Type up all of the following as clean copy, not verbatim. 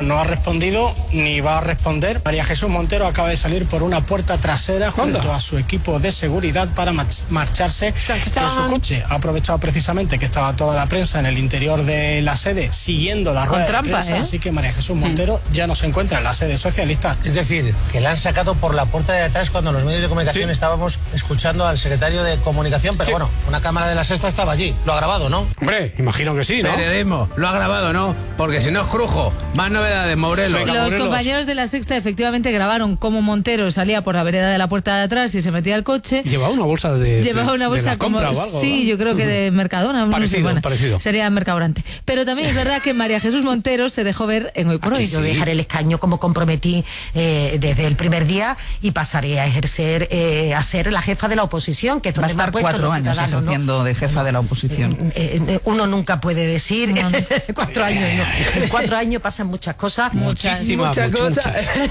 no ha respondido ni va a responder. María Jesús Montero acaba de salir por una puerta trasera junto a su equipo de seguridad para marcharse en su coche. Ha aprovechado precisamente que estaba toda la prensa en el interior de la sede siguiendo la rueda de prensa, así que María Jesús Montero ya no se encuentra en la sede socialista. Es decir, que la han sacado por la puerta de atrás cuando los medios de comunicación estábamos escuchando al secretario de Comunicación, pero bueno, una cámara de la Sexta estaba allí. Lo ha grabado, ¿no? Hombre, imagino que sí, ¿no? Periodismo, lo ha grabado, ¿no? Porque si no es crujo. Más novedades, Morelos. Los compañeros de la Sexta efectivamente grabaron cómo Montero salía por la vereda de la puerta de atrás y se metía al coche. Llevaba una bolsa de la como compra o algo. Sí, ¿no? Yo creo que de Mercadona. Parecido. Sería Mercadorante. Pero también es verdad que María Jesús Montero se dejó ver en Hoy por Hoy. Yo dejaré el escaño como comprometí desde el primer día y pasaré a ejercer, a ser la jefa de la oposición, que es donde va a estar 4 años ejerciendo de jefa de la oposición. Uno nunca puede decir 4 años, no. En 4 años pasan muchas cosas. Muchas cosas.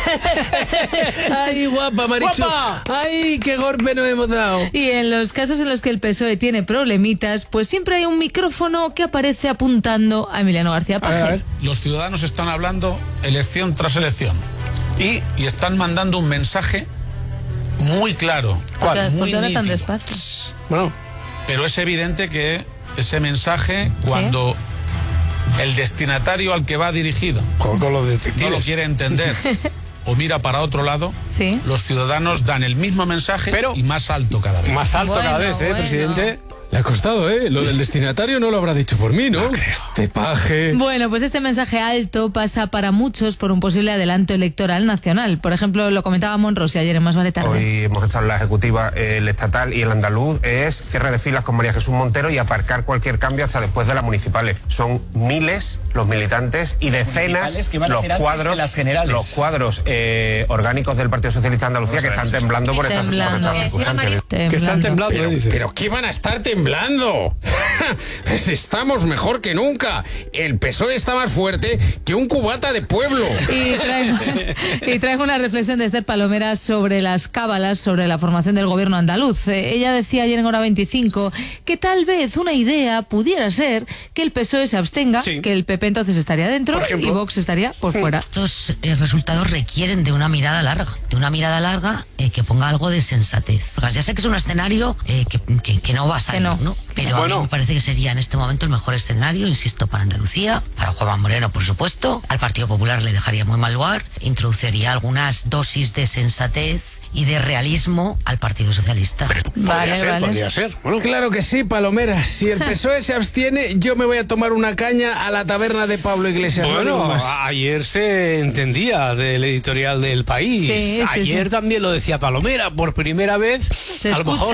Ay, guapa, Marichu. ¡Guapa! Ay, qué golpe nos hemos dado. Y en los casos en los que el PSOE tiene problemitas, pues siempre hay un micrófono que aparece apuntando a Emiliano García Paje. Los ciudadanos están hablando elección tras elección y están mandando un mensaje muy claro. ¿Cuál? Muy ¿Por qué tan nítido. despacio? Bueno, pero es evidente que ese mensaje, cuando el destinatario al que va dirigido con los detectives no lo quiere entender o mira para otro lado, los ciudadanos dan el mismo mensaje, y más alto cada vez. Más alto cada vez, presidente. Le ha costado, Lo del destinatario no lo habrá dicho por mí, ¿no? Este Paje. Bueno, pues este mensaje alto pasa para muchos por un posible adelanto electoral nacional. Por ejemplo, lo comentaba Monrosi ayer en Más Vale Tarde. Hoy hemos estado en la ejecutiva, el estatal y el andaluz. Es cierre de filas con María Jesús Montero y aparcar cualquier cambio hasta después de las municipales. Son miles los militantes y decenas los cuadros orgánicos del Partido Socialista de Andalucía que están temblando por estas circunstancias. Que están temblando, pero ¿qué van a estar temblando? Pues estamos mejor que nunca. El PSOE está más fuerte que un cubata de pueblo. Y traigo una reflexión de Esther Palomera sobre las cábalas sobre la formación del gobierno andaluz. Ella decía ayer en Hora 25 que tal vez una idea pudiera ser que el PSOE se abstenga, que el PP entonces estaría dentro y Vox estaría por fuera. Estos resultados requieren de una mirada larga, que ponga algo de sensatez. Ya sé que es un escenario que no va a salir, ¿no? Pero a mí me parece que sería en este momento el mejor escenario, insisto, para Andalucía, para Juanma Moreno, por supuesto. Al Partido Popular le dejaría muy mal lugar, introduciría algunas dosis de sensatez y de realismo al Partido Socialista. Podría ser. Bueno, claro que sí, Palomera. Si el PSOE se abstiene, yo me voy a tomar una caña a la taberna de Pablo Iglesias. Bueno, ayer se entendía del editorial del País. Ayer también lo decía Palomera, por primera vez. Se a lo mejor,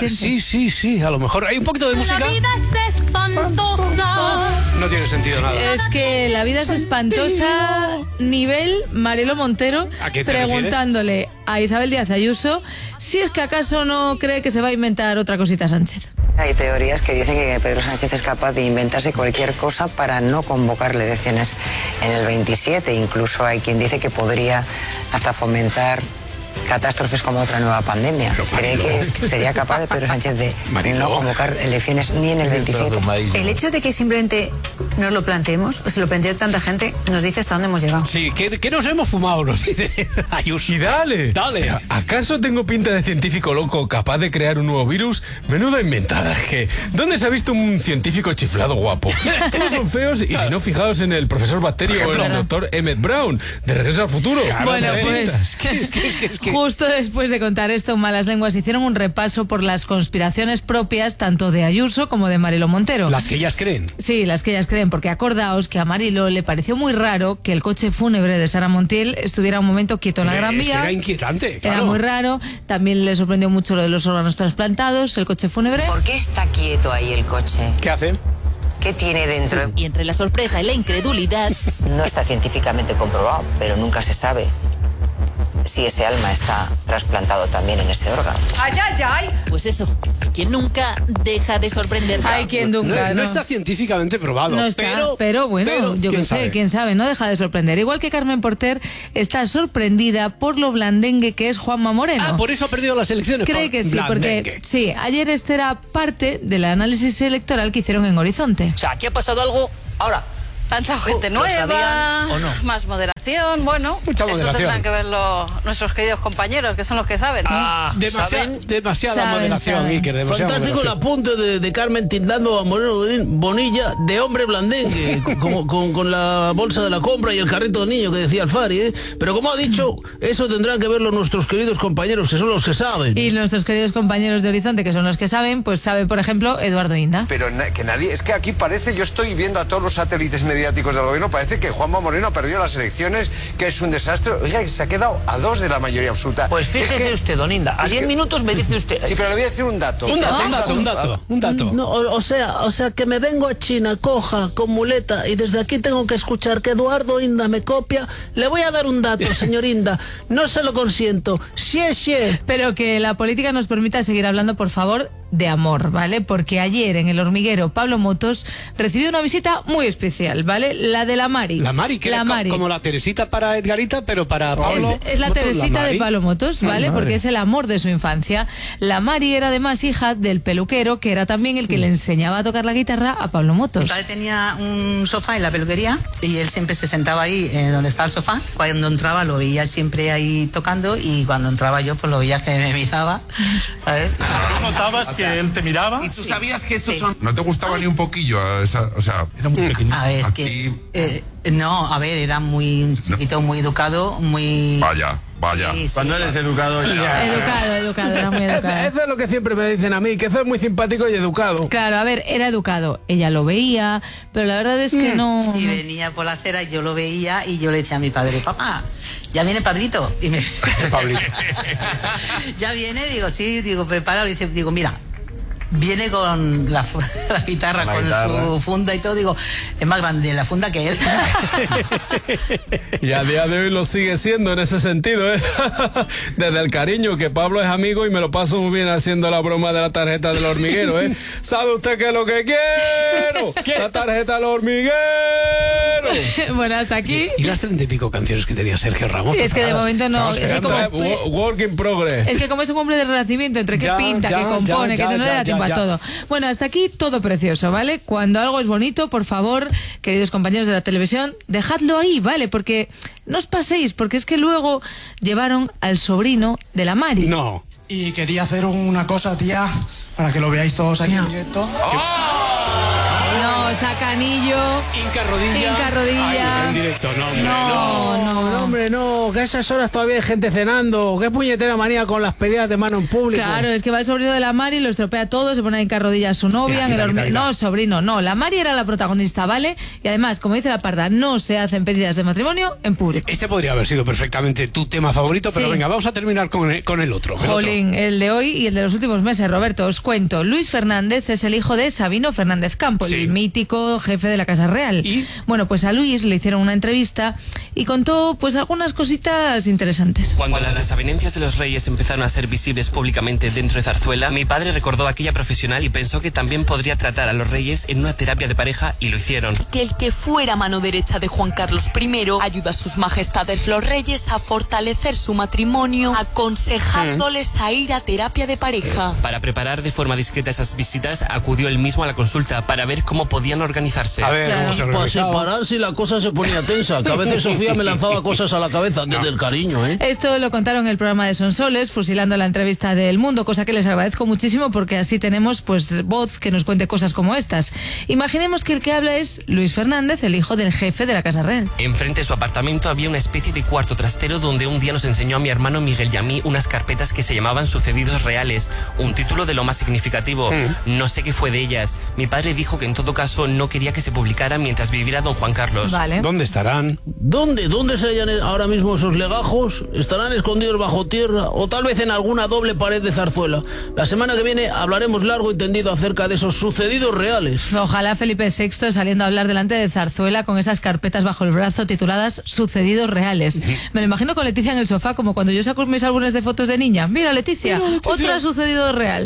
sí, a lo mejor. Hay un poquito de música. La vida es espantosa. No tiene sentido nada. Es que la vida es espantosa, nivel Marilo Montero, preguntándole a Isabel Díaz Ayuso si es que acaso no cree que se va a inventar otra cosita Sánchez. Hay teorías que dicen que Pedro Sánchez es capaz de inventarse cualquier cosa para no convocar elecciones en el 27. Incluso hay quien dice que podría hasta fomentar catástrofes como otra nueva pandemia. ¿Cree que sería capaz de Pedro Sánchez de no convocar elecciones ni en el 27? El hecho de que simplemente nos lo planteemos, o se lo plantea tanta gente, nos dice hasta dónde hemos llegado. Sí, que nos hemos fumado, nos dice Ayuso. Y dale. ¿Acaso tengo pinta de científico loco capaz de crear un nuevo virus? Menuda inventada. Es que, ¿dónde se ha visto un científico chiflado guapo? Todos son feos y si no, fijaos en el profesor Bacterio o el doctor Emmett Brown, de Regreso al Futuro. Bueno, pues justo después de contar esto, Malas Lenguas hicieron un repaso por las conspiraciones propias tanto de Ayuso como de Marilo Montero. Las que ellas creen. Sí, las que ellas creen, porque acordaos que a Marilo le pareció muy raro que el coche fúnebre de Sara Montiel estuviera un momento quieto en la Gran Vía. Era inquietante, claro. Era muy raro. También le sorprendió mucho lo de los órganos trasplantados, el coche fúnebre. ¿Por qué está quieto ahí el coche? ¿Qué hace? ¿Qué tiene dentro? Y entre la sorpresa y la incredulidad... No está científicamente comprobado, pero nunca se sabe si ese alma está trasplantado también en ese órgano. ¡Ay, ay, ay! Pues eso, quien nunca deja de sorprender. Ay, quien nunca. No está científicamente probado. No está, pero bueno, yo qué sé, quién sabe, no deja de sorprender. Igual que Carmen Porter está sorprendida por lo blandengue que es Juanma Moreno. Ah, por eso ha perdido las elecciones. Cree que sí, porque ayer este era parte del análisis electoral que hicieron en Horizonte. O sea, aquí ha pasado algo. Ahora, tanta gente nueva, ¿o no? más moderación. moderación, bueno, mucha moderación. Eso tendrán que verlo nuestros queridos compañeros, que son los que saben. Demasiada moderación, Iker, demasiada Fantástico moderación. el apunte de Carmen tildando a Moreno Bonilla de hombre blandengue, con la bolsa de la compra y el carrito de niño que decía Alfari, ¿eh? Pero como ha dicho, eso tendrán que verlo nuestros queridos compañeros, que son los que saben. Y nuestros queridos compañeros de Horizonte, que son los que saben, pues sabe, por ejemplo, Eduardo Inda. Pero que nadie, es que aquí parece, yo estoy viendo a todos los satélites mediáticos del gobierno, parece que Juanma Moreno ha perdido las elecciones, que es un desastre. Oiga, se ha quedado a 2 de la mayoría absoluta. Pues fíjese usted, don Inda, a 10 minutos me dice usted. Sí, pero le voy a decir un dato. Un dato. No, o sea, que me vengo a China, coja, con muleta, y desde aquí tengo que escuchar que Eduardo Inda me copia. Le voy a dar un dato, señor Inda. No se lo consiento. Sí. Pero que la política nos permita seguir hablando, por favor, de amor, ¿vale? Porque ayer en El Hormiguero Pablo Motos recibió una visita muy especial, ¿vale? La de la Mari. La Mari, que era como la Teresita para Edgarita, pero para Pablo es la Motos, Teresita de Pablo Motos, ¿vale? Porque es el amor de su infancia. La Mari era además hija del peluquero, que era también el que le enseñaba a tocar la guitarra a Pablo Motos. Mi padre tenía un sofá en la peluquería y él siempre se sentaba ahí donde está el sofá. Cuando entraba lo veía siempre ahí tocando, y cuando entraba yo pues lo veía que me miraba, ¿sabes? ¿Tú notabas que él te miraba? ¿Y tú sabías que esos son...? ¿No te gustaba ni un poquillo? O sea, era muy pequeño. A ver, es que... no, a ver, era muy chiquito, muy educado, muy... Vaya. Sí, Cuando eres educado ya... Educado, era muy educado. Eso es lo que siempre me dicen a mí, que soy muy simpático y educado. Claro, a ver, era educado. Ella lo veía, pero la verdad es que no... Y venía por la acera y yo lo veía y yo le decía a mi padre, papá, ¿ya viene Pablito? Y me... Pablito. ¿Ya viene? Digo, sí, digo, prepáralo. Y digo, mira... Viene con la guitarra, su funda y todo. Digo, es más grande la funda que él. Y a día de hoy lo sigue siendo en ese sentido, ¿eh? Desde el cariño, que Pablo es amigo y me lo paso muy bien haciendo la broma de la tarjeta del hormiguero, ¿eh? ¿Sabe usted qué es lo que quiero? La tarjeta del hormiguero. Bueno, hasta aquí. ¿Y las 30 y pico canciones que tenía Sergio Ramos? Es que de momento no. Es que como, work in progress. Es que como es un hombre de renacimiento, entre que pinta, que compone, que no le da tiempo a todo. Bueno, hasta aquí todo precioso, ¿vale? Cuando algo es bonito, por favor, queridos compañeros de la televisión, dejadlo ahí, ¿vale? Porque no os paséis, porque es que luego llevaron al sobrino de la Mari. No. Y quería hacer una cosa, tía, para que lo veáis todos aquí en directo. No, saca anillo. Hinca rodilla. Ay, en directo, No, que a esas horas todavía hay gente cenando. Qué puñetera manía con las pedidas de mano en público. Claro, es que va el sobrino de la Mari, lo estropea todo, se pone a hincar rodilla a su novia. No, sobrino, no. La Mari era la protagonista, ¿vale? Y además, como dice la Parda, no se hacen pedidas de matrimonio en público. Este podría haber sido perfectamente tu tema favorito, pero venga, vamos a terminar con el otro. Jolín, el de hoy y el de los últimos meses, Roberto, os cuento. Luis Fernández es el hijo de Sabino Fernández Campo, el mítico jefe de la Casa Real. ¿Y? Bueno, pues a Luis le hicieron una entrevista y contó pues algunas cositas interesantes. Cuando las desavenencias de los reyes empezaron a ser visibles públicamente dentro de Zarzuela, mi padre recordó a aquella profesional y pensó que también podría tratar a los reyes en una terapia de pareja, y lo hicieron. Que el que fuera mano derecha de Juan Carlos I ayuda a sus majestades los reyes a fortalecer su matrimonio, aconsejándoles a ir a terapia de pareja. Para preparar de forma discreta esas visitas, acudió él mismo a la consulta para ver cómo podían organizarse. A ver, para separar si la cosa se ponía tensa, que a veces Sofía me lanzaba cosas a la cabeza desde el cariño, ¿eh? Esto lo contaron en el programa de Sonsoles, fusilando la entrevista del Mundo, cosa que les agradezco muchísimo porque así tenemos pues voz que nos cuente cosas como estas. Imaginemos que el que habla es Luis Fernández, el hijo del jefe de la Casa Real. Enfrente de su apartamento había una especie de cuarto trastero donde un día nos enseñó a mi hermano Miguel y a mí unas carpetas que se llamaban Sucedidos Reales, un título de lo más significativo. No sé qué fue de ellas. Mi padre dijo que en todo caso no quería que se publicara mientras viviera don Juan Carlos. Vale. ¿Dónde estarán? ¿Dónde se hallan ahora mismo esos legajos? ¿Estarán escondidos bajo tierra o tal vez en alguna doble pared de Zarzuela? La semana que viene hablaremos largo y tendido acerca de esos sucedidos reales. Ojalá Felipe VI saliendo a hablar delante de Zarzuela con esas carpetas bajo el brazo tituladas Sucedidos Reales. Me lo imagino con Leticia en el sofá, como cuando yo saco mis álbumes de fotos de niña. Mira, Leticia, otra sucedido real.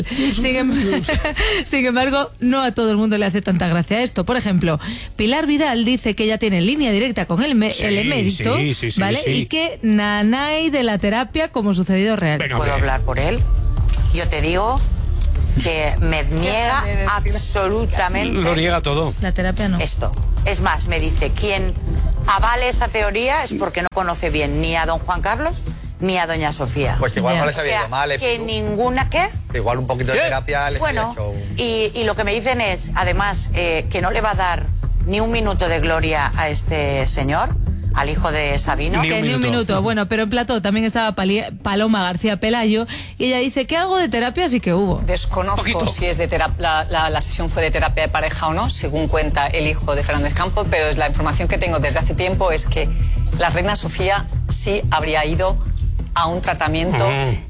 Sin embargo, no a todo el mundo le hace tanta gracia esto. Por ejemplo, Pilar Vidal dice que ella tiene línea directa con el emérito, ¿vale? Y que nanay de la terapia como sucedido real. ¿Puedo hablar por él? Yo te digo que me niega absolutamente. Lo niega todo. La terapia no. Esto. Es más, me dice, ¿quién avale esa teoría es porque no conoce bien ni a don Juan Carlos ni a doña Sofía. Pues igual no les había ido mal. Que ninguna... ¿Qué? Igual un poquito de terapia les había hecho y lo que me dicen es, además, que no le va a dar ni un minuto de gloria a este señor, al hijo de Sabino. Ni un minuto. Bueno, pero en plató también estaba Paloma García Pelayo y ella dice que algo de terapia sí que hubo. Desconozco si es de la sesión fue de terapia de pareja o no, según cuenta el hijo de Fernández Campos, pero la información que tengo desde hace tiempo es que la reina Sofía sí habría ido a un tratamiento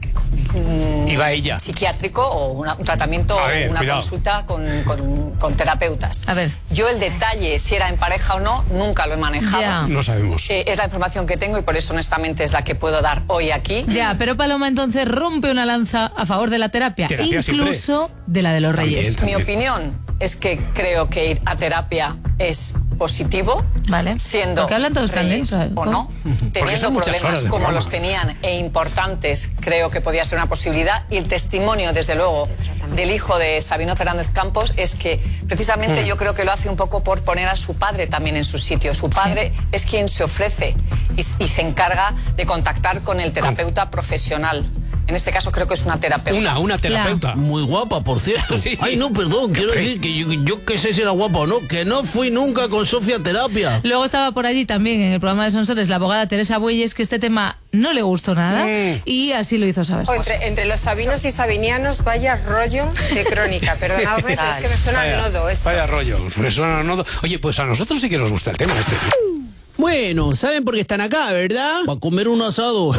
iba ella psiquiátrico o un tratamiento o una consulta con terapeutas. A ver. Yo el detalle, si era en pareja o no, nunca lo he manejado. Ya. No sabemos. Es la información que tengo y por eso honestamente es la que puedo dar hoy aquí. Ya, pero Paloma entonces rompe una lanza a favor de la terapia incluso siempre. De la de los Reyes. También. Mi opinión es que creo que ir a terapia es positivo, vale. Siendo porque hablan todos tan lento, o no, teniendo problemas como los tenían e importantes, creo que podía ser una posibilidad. Y el testimonio, desde luego, del hijo de Sabino Fernández Campos es que precisamente yo creo que lo hace un poco por poner a su padre también en su sitio. Su padre es quien se ofrece y se encarga de contactar con el terapeuta profesional. En este caso creo que es una terapeuta. Una terapeuta. Claro. Muy guapa, por cierto. Sí. Ay, no, perdón, quiero decir que yo que sé si era guapa o no, que no fui nunca con Sofía a terapia. Luego estaba por allí también en el programa de Sonsoles la abogada Teresa Bueyes, que este tema no le gustó nada y así lo hizo saber. Entre los sabinos y sabinianos, vaya rollo de crónica. Perdonadme, pero es que me suena al nodo esto. Vaya rollo, me suena al nodo. Oye, pues a nosotros sí que nos gusta el tema este. Bueno, ¿saben por qué están acá, verdad? Para comer un asado.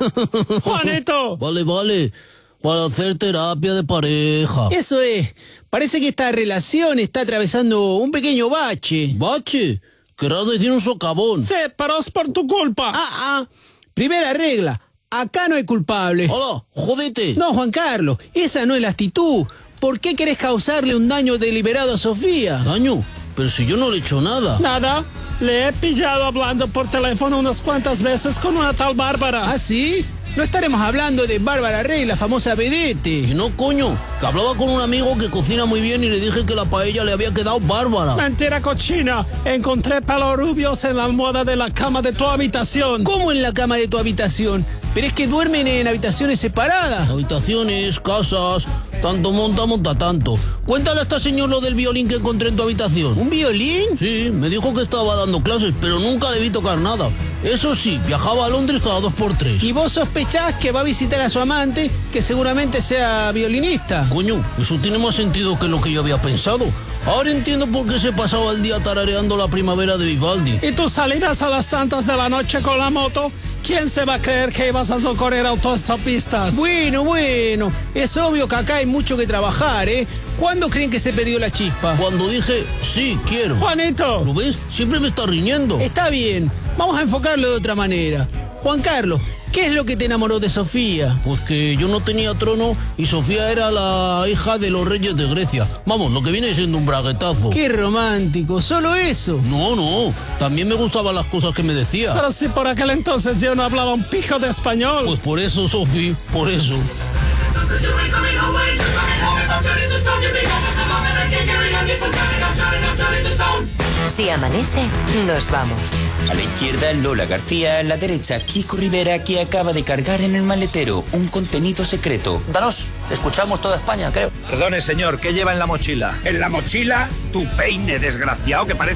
¡Juanito! Vale. Para hacer terapia de pareja. Eso es. Parece que esta relación está atravesando un pequeño bache. ¿Bache? Querrás decir un socavón. Sí, pero es por tu culpa. Primera regla. Acá no hay culpable. Hola, jodete. No, Juan Carlos, esa no es la actitud. ¿Por qué querés causarle un daño deliberado a Sofía? ¿Daño? Pero si yo no le he hecho nada. Nada. Le he pillado hablando por teléfono unas cuantas veces con una tal Bárbara. ¿Ah, sí? No estaremos hablando de Bárbara Rey, la famosa vedette. Y no, coño, que hablaba con un amigo que cocina muy bien y le dije que la paella le había quedado bárbara. Mentira cochina. Encontré pelos rubios en la almohada de la cama de tu habitación. ¿Cómo en la cama de tu habitación? Pero es que duermen en habitaciones separadas. Habitaciones, casas, tanto monta tanto. Cuéntale a esta señor lo del violín que encontré en tu habitación. ¿Un violín? Sí, me dijo que estaba dando clases, pero nunca le vi tocar nada. Eso sí, viajaba a Londres cada 2x3. ¿Y vos sospechás que va a visitar a su amante, que seguramente sea violinista? Coño, eso tiene más sentido que lo que yo había pensado. Ahora entiendo por qué se pasaba el día tarareando La Primavera de Vivaldi. ¿Y tú salirás a las tantas de la noche con la moto? ¿Quién se va a creer que ibas a socorrer autostopistas? Bueno, es obvio que acá hay mucho que trabajar, ¿eh? ¿Cuándo creen que se perdió la chispa? Cuando dije, sí, quiero. ¡Juanito! ¿Lo ves? Siempre me está riñendo. Está bien, vamos a enfocarlo de otra manera. Juan Carlos, ¿qué es lo que te enamoró de Sofía? Pues que yo no tenía trono y Sofía era la hija de los reyes de Grecia. Vamos, lo que viene siendo un braguetazo. ¡Qué romántico! ¿Solo eso? No, también me gustaban las cosas que me decía. Pero si por aquel entonces yo no hablaba un pijo de español. Pues por eso, Sofía, por eso. Si amanece, nos vamos. A la izquierda, Lola García. A la derecha, Kiko Rivera, que acaba de cargar en el maletero un contenido secreto. Danos, escuchamos toda España, creo. Perdone, señor, ¿qué lleva en la mochila? En la mochila, tu peine, desgraciado, que parece